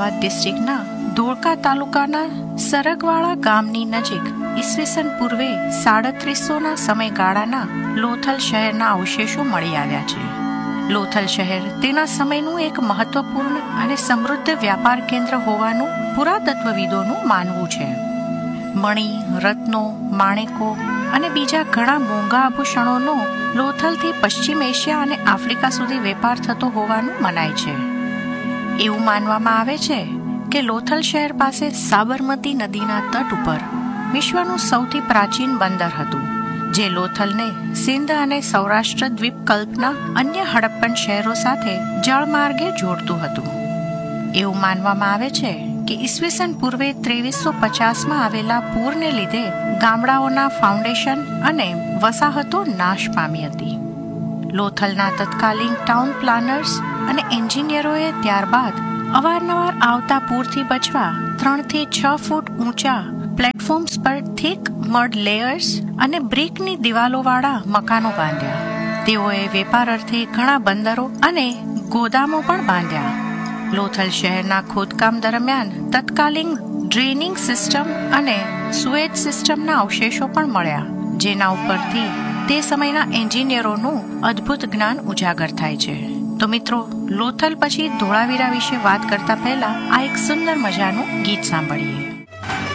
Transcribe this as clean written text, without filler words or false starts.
અમદાવાદ ડિસ્ટ્રિક્ટના ધોળકા તાલુકાના સરગવાડા ગામની નજીક ઈસવીસન પૂર્વે 3700ના સમયગાળાના લોથલ શહેરના અવશેષો મળી આવ્યા છે. લોથલ શહેર તેના સમયનું એક મહત્વપૂર્ણ અને સમૃદ્ધ વ્યાપાર કેન્દ્ર હોવાનું પુરાતત્વવિદોનું માનવું છે. મણી, રત્નો, માણેકો અને બીજા ઘણા મોંઘા આભૂષણોનો લોથલથી પશ્ચિમ એશિયા અને આફ્રિકા સુધી વેપાર થતો હોવાનું મનાય છે. એવું માનવામાં આવે છે કે લોથલ શહેર પાસે સાબરમતી નદીના તટ ઉપર વિશ્વનું સૌથી પ્રાચીન બંદર હતું, જે લોથલને સિંધ અને સૌરાષ્ટ્ર દ્વીપકલ્પના અન્ય હડપ્પન શહેરો સાથે જળમાર્ગે જોડતું હતું. એવું માનવામાં આવે છે કે ઈસવીસન પૂર્વે 2350માં આવેલા પૂરને લીધે ગામડાઓના ફાઉન્ડેશન અને વસાહતો નાશ પામી હતી. લોથલના તત્કાલીન ટાઉન પ્લાનર્સ અને એન્જિનિયરોએ ત્યારબાદ અવારનવાર આવતા પૂરથી બચવા 3 થી 6 ફૂટ ઊંચા પ્લેટફોર્મ્સ પર થીક મડ લેયર્સ અને બ્રિકની દિવાલોવાળા મકાનો બાંધ્યા. તેઓએ વેપાર અર્થે ઘણા બંદરો અને ગોદામો પણ બાંધ્યા. લોથલ શહેરના ખોદકામ દરમિયાન તત્કાલીન ડ્રેનિંગ સિસ્ટમ અને સુએજ સિસ્ટમના અવશેષો પણ મળ્યા, જેના ઉપરથી તે સમયના એન્જિનિયરોનું અદ્ભુત જ્ઞાન ઉજાગર થાય છે. તો મિત્રો, લોથલ પછી ધોળાવીરા વિશે વાત કરતા પહેલા આ એક સુંદર મજાનું ગીત સાંભળીએ.